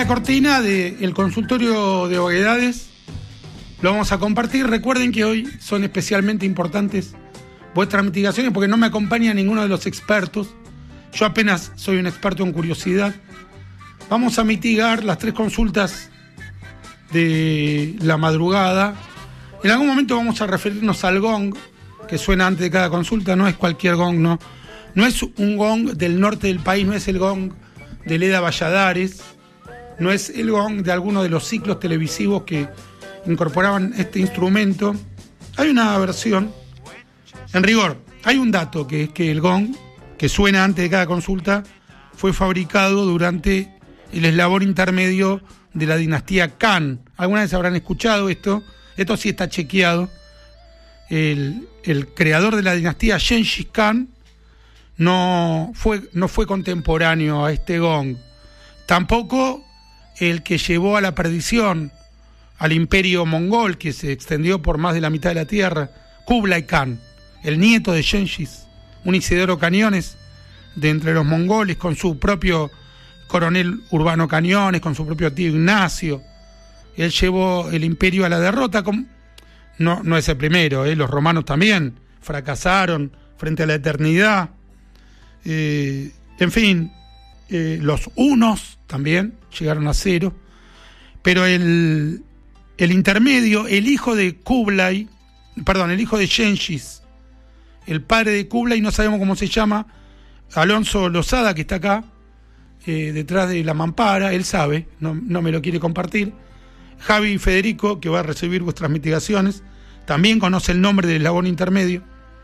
cortina del consultorio de vaguedades lo vamos a compartir. Recuerden que hoy son especialmente importantes vuestras mitigaciones porque no me acompaña ninguno de los expertos. Yo apenas soy un experto en curiosidad. Vamos a mitigar las 3 consultas de la madrugada. En algún momento vamos a referirnos al gong que suena antes de cada consulta. No es cualquier gong, no es un gong del norte del país, no es el gong de Leda Valladares, no es el gong de alguno de los ciclos televisivos que incorporaban este instrumento. Hay una versión, en rigor, hay un dato que es que el gong, que suena antes de cada consulta, fue fabricado durante el eslabón intermedio de la dinastía Khan. Alguna vez habrán escuchado esto sí está chequeado. El creador de la dinastía, Gengis Khan, no fue contemporáneo a este gong. Tampoco el que llevó a la perdición al imperio mongol, que se extendió por más de la mitad de la tierra, Kublai Khan, el nieto de Gengis, un Isidoro Cañones de entre los mongoles, con su propio coronel Urbano Cañones, con su propio tío Ignacio. Él llevó el imperio a la derrota. No es el primero, los romanos también fracasaron frente a la eternidad. En fin, los hunos también llegaron a 0. Pero el intermedio, el hijo de Gengis, el padre de Kublai, no sabemos cómo se llama, Alonso Lozada, que está acá, detrás de la mampara, él sabe, no me lo quiere compartir. Javi Federico, que va a recibir vuestras mitigaciones, también conoce el nombre del eslabón intermedio,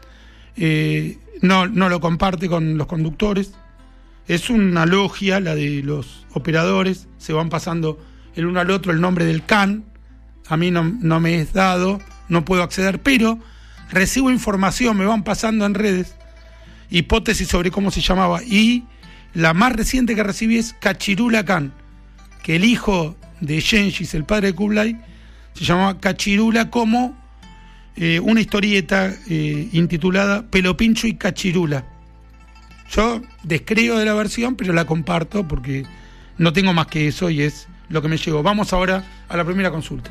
no lo comparte con los conductores. Es una logia la de los operadores, se van pasando el uno al otro el nombre del Khan. A mí no me es dado, no puedo acceder, pero recibo información, me van pasando en redes hipótesis sobre cómo se llamaba, y la más reciente que recibí es Cachirula Khan, que el hijo de Gengis, el padre de Kublai, se llamaba Cachirula, como una historieta intitulada Pelopincho y Cachirula. Yo descreo de la versión, pero la comparto porque no tengo más que eso y es lo que me llegó. Vamos ahora a la primera consulta.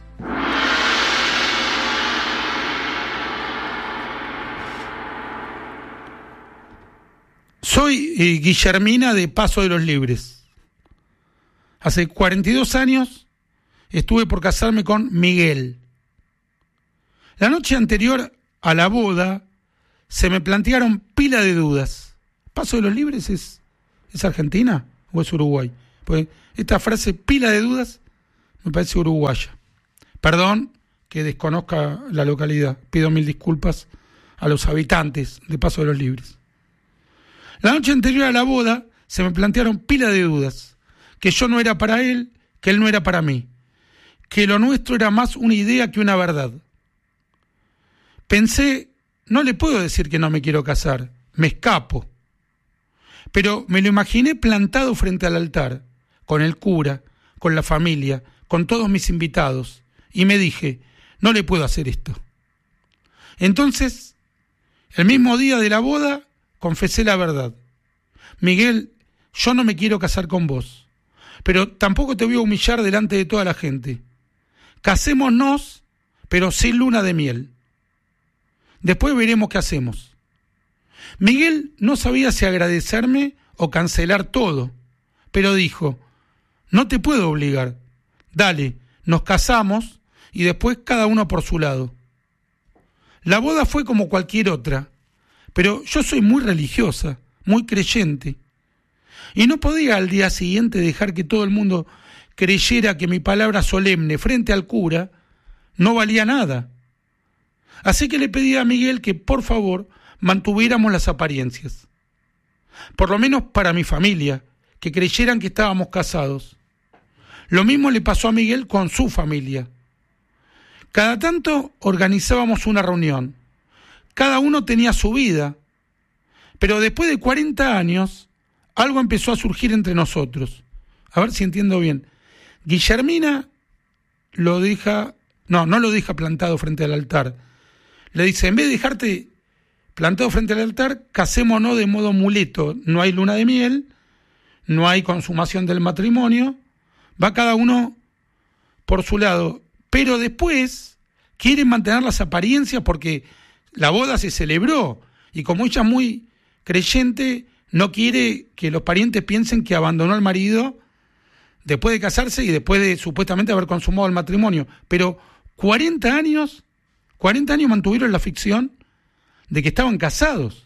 Soy Guillermina de Paso de los Libres. Hace 42 años estuve por casarme con Miguel. La noche anterior a la boda se me plantearon pila de dudas. ¿Paso de los Libres es Argentina o es Uruguay? Pues esta frase, pila de dudas, me parece uruguaya. Perdón que desconozca la localidad. Pido 1000 disculpas a los habitantes de Paso de los Libres. La noche anterior a la boda se me plantearon pila de dudas. Que yo no era para él, que él no era para mí. Que lo nuestro era más una idea que una verdad. Pensé, no le puedo decir que no me quiero casar, me escapo. Pero me lo imaginé plantado frente al altar, con el cura, con la familia, con todos mis invitados, y me dije, no le puedo hacer esto. Entonces, el mismo día de la boda, confesé la verdad. Miguel, yo no me quiero casar con vos, pero tampoco te voy a humillar delante de toda la gente. Casémonos, pero sin luna de miel. Después veremos qué hacemos. Miguel no sabía si agradecerme o cancelar todo, pero dijo, no te puedo obligar. Dale, nos casamos y después cada uno por su lado. La boda fue como cualquier otra, pero yo soy muy religiosa, muy creyente. Y no podía al día siguiente dejar que todo el mundo creyera que mi palabra solemne frente al cura no valía nada. Así que le pedí a Miguel que, por favor, mantuviéramos las apariencias. Por lo menos para mi familia, que creyeran que estábamos casados. Lo mismo le pasó a Miguel con su familia. Cada tanto organizábamos una reunión. Cada uno tenía su vida. Pero después de 40 años, algo empezó a surgir entre nosotros. A ver si entiendo bien. Guillermina lo deja... No lo deja plantado frente al altar. Le dice, en vez de dejarte plantado frente al altar, casémonos de modo muleto. No hay luna de miel, no hay consumación del matrimonio, Va cada uno por su lado, pero después quieren mantener las apariencias porque la boda se celebró y como ella es muy creyente, no quiere que los parientes piensen que abandonó al marido después de casarse y después de supuestamente haber consumado el matrimonio. Pero 40 años mantuvieron la ficción de que estaban casados.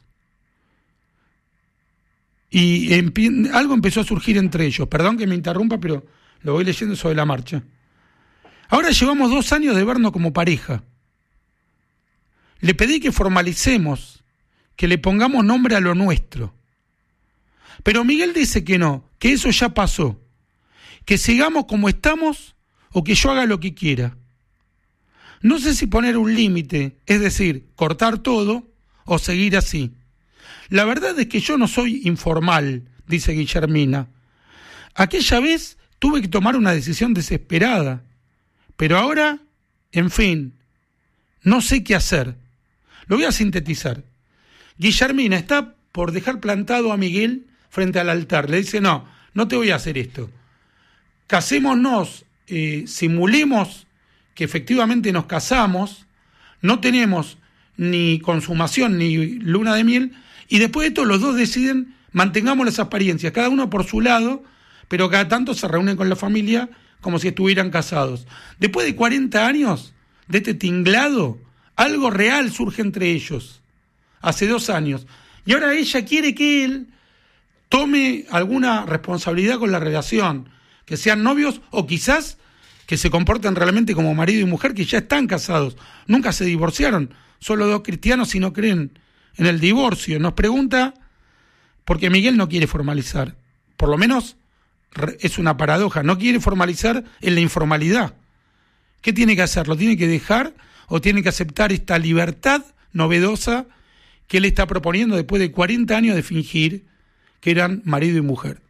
Y algo empezó a surgir entre ellos. Perdón que me interrumpa, pero lo voy leyendo sobre la marcha. Ahora llevamos 2 años de vernos como pareja. Le pedí que formalicemos, que le pongamos nombre a lo nuestro. Pero Miguel dice que no, que eso ya pasó. Que sigamos como estamos o que yo haga lo que quiera. No sé si poner un límite, es decir, cortar todo o seguir así. La verdad es que yo no soy informal, dice Guillermina. Aquella vez tuve que tomar una decisión desesperada, pero ahora, en fin, no sé qué hacer. Lo voy a sintetizar. Guillermina está por dejar plantado a Miguel frente al altar. Le dice, no te voy a hacer esto. Casémonos, simulemos que efectivamente nos casamos, no tenemos ni consumación ni luna de miel, y después de esto los dos deciden, mantengamos las apariencias, cada uno por su lado, pero cada tanto se reúnen con la familia como si estuvieran casados. Después de 40 años de este tinglado, algo real surge entre ellos, hace 2 años, y ahora ella quiere que él tome alguna responsabilidad con la relación, que sean novios o quizás que se comporten realmente como marido y mujer, que ya están casados, nunca se divorciaron, solo 2 cristianos y no creen en el divorcio. Nos pregunta, porque Miguel no quiere formalizar, por lo menos es una paradoja, no quiere formalizar en la informalidad. ¿Qué tiene que hacer? ¿Lo tiene que dejar o tiene que aceptar esta libertad novedosa que él está proponiendo después de 40 años de fingir que eran marido y mujer?